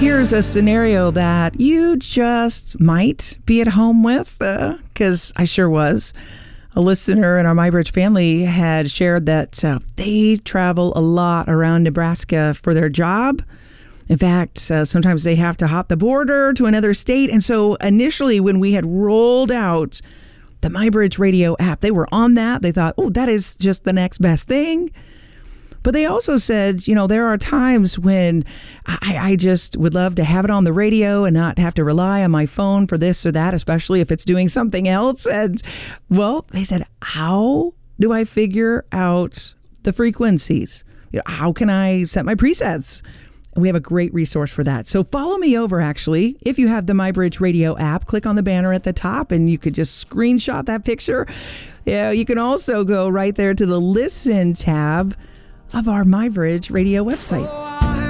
Here's a scenario that you just might be at home with, because I sure was. A listener in our MyBridge family had shared that they travel a lot around Nebraska for their job. In fact, sometimes they have to hop the border to another state. And so initially when we had rolled out the MyBridge Radio app, they were on that. They thought, oh, that is just the next best thing. But they also said, you know, there are times when I just would love to have it on the radio and not have to rely on my phone for this or that, especially if it's doing something else. And, well, they said, how do I figure out the frequencies? You know, how can I set my presets? We have a great resource for that. So follow me over, actually. If you have the MyBridge Radio app, click on the banner at the top and you could just screenshot that picture. Yeah, you can also go right there to the Listen tab of our MyBridge Radio website.